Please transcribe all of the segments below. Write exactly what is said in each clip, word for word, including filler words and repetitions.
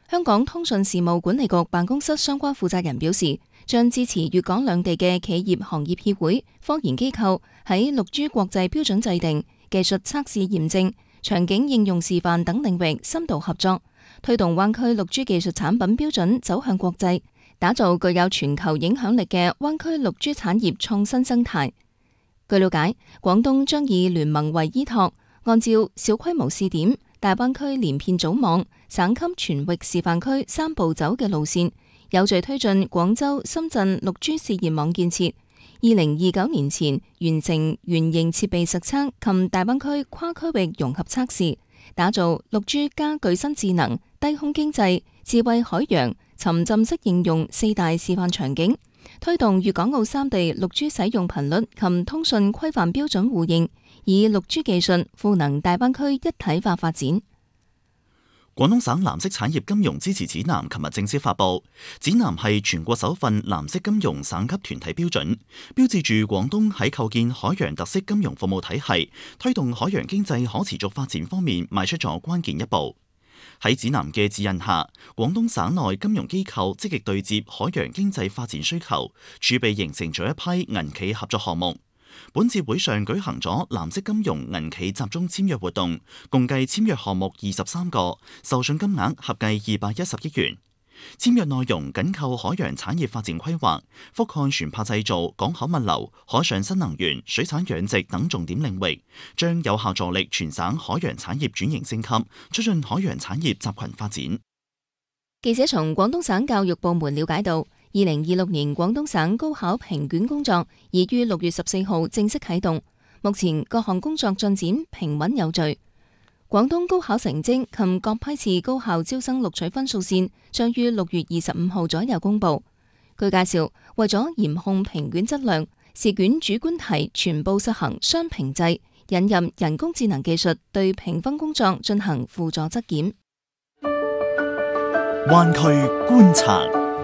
香港通訊事務管理局辦公室相關負責人表示，將支持粵港兩地嘅企業行業協會、科研機構喺六 G 國際標準制定、技術測試驗證、場景應用示範等領域深度合作，推動灣區六 G 技術產品標準走向國際，打造具有全球影響力嘅灣區六 G 產業創新生態。據了解，廣東將以聯盟為依託，按照小規模試點、大灣區連片組網、省級全域示範區三步走嘅路線，有序推進廣州、深圳六 G 試驗網建設。二零二九年前完成原型設備實測及大灣區跨區域融合測試，打造六 G 加具身智能、低空經濟、智慧海洋、沉浸式應用四大示範場景，推動粵港澳三地六 G 使用頻率及通訊規範標準互認，以六 G 技術賦能大灣區一體化發展。 廣東省藍色產業金融支持指南琴日正式發布，指南係全國首份藍色金融省級團體標準，標誌住廣東喺構建海洋特色金融服務體系、推動海洋經濟可持續發展方面邁出咗關鍵一步。喺指南嘅指引下，廣東省內金融機構積極對接海洋經濟發展需求，儲備形成咗一批銀企合作項目。本次會上舉行咗藍色金融銀企集中簽約活動，共計簽約項目二十三個，授信金額合計二百一十億元。簽約內容緊扣海洋產業發展規劃，覆蓋船舶製造、港口物流、海上新能源、水產養殖等重點領域，將有效助力全省海洋產業轉型升級，促進海洋產業集群發展。 記者從廣東省教育部門了解到，二零二六年廣東省高考評卷工作已於六月十四號正式啟動，目前各項工作進展平穩有序。廣東高考成績及各批次高校招生錄取分數線將於六月二十五號左右公佈。據介紹，為咗嚴控評卷質量，試卷主觀題全部實行雙評制，引入人工智能技術對評分工作進行輔助質檢。 灣區觀察。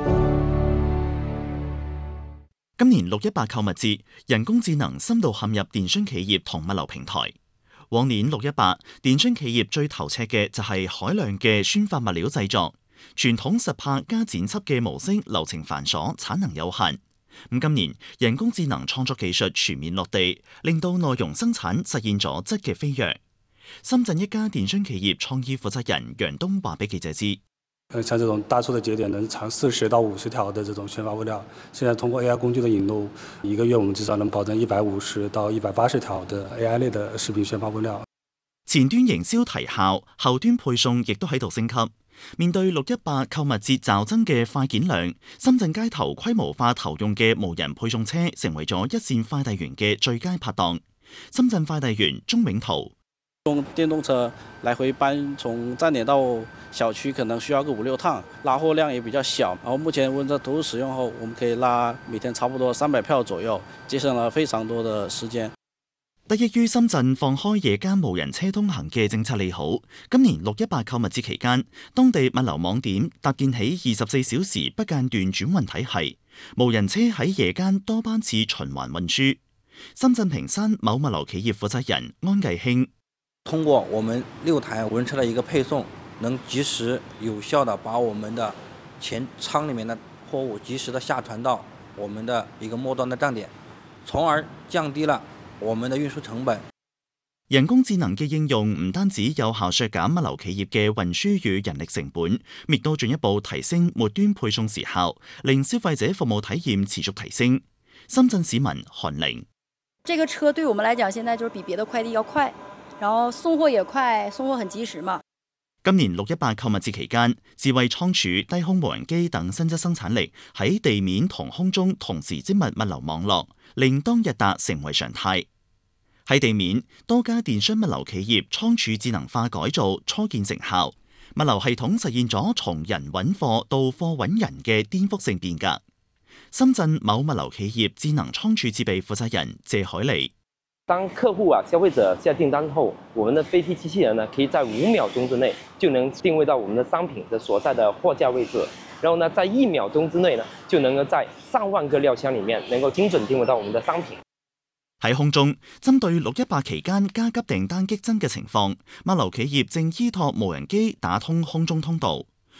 今年六一八購物節，人工智能深度陷入電商企業同物流平台。往年六一八，電商企業最頭赤嘅就係海量嘅宣發物料製作，傳統實拍加剪輯嘅模式流程繁瑣，產能有限。咁今年人工智能創作技術全面落地，令到內容生產實現咗質嘅飛躍。深圳一家電商企業創意負責人楊東話俾記者知。 像這種大促的節點能長四十到五十條的這種宣發物料，現在通過 A I 工具的引入，一個月我們至少能保證一百五十到一百八十條的 A I 類的視頻宣發物料。 前端營銷提效，後端配送亦都喺度升級。面對六一八購物節驟增嘅快件量，深圳街頭規模化投用嘅無人配送車成為咗一線快遞員嘅最佳拍檔。深圳快遞員鍾永圖。 用電動車來回搬，從站點到小區可能需要個五六趟，拉貨量也比較小。然後目前溫州投入使用後，我們可以拉每天差不多三百票左右，節省了非常多的時間。 得益於深圳放開夜間無人車通行嘅政策利好，今年六一八購物節期間，當地物流網點搭建起二十四小時不間斷轉運體系，無人車喺夜間多班次循環運輸。深圳坪山某物流企業負責人安毅興。 通過我們六台無人車的一個配送，能及時有效地把我們的前倉裡面的貨物及時地下傳到我們的一個末端的站點，從而降低了我們的運輸成本。 人工智能嘅應用唔單止有效削減物流企業嘅運輸與人力成本，亦都進一步提升末端配送時效，令消費者服務體驗持續提升。深圳市民韓玲： 這個車對我們來講，現在就是比別的快遞要快。然後送貨也快，送貨很及時嘛。 今年六一八購物節期間，智慧倉儲、低空無人機等新質生產力喺地面同空中同時織密物流網絡，令當日達成為常態。喺地面，多家電商物流企業倉儲智能化改造初見成效，物流系統實現咗從人揾貨到貨揾人嘅顛覆性變革。深圳某物流企業智能倉儲設備負責人謝海利。 當客戶啊、消費者下訂單後，我們的飛機機器人呢，可以在五秒鐘之內就能定位到我們的商品的所在的貨架位置，然後呢，在一秒鐘之內呢，就能夠在上萬個料箱裡面能夠精準定位到我們的商品。 喺空中，針對六一八期間加急訂單激增嘅情況，物流企業正依託無人機打通空中通道。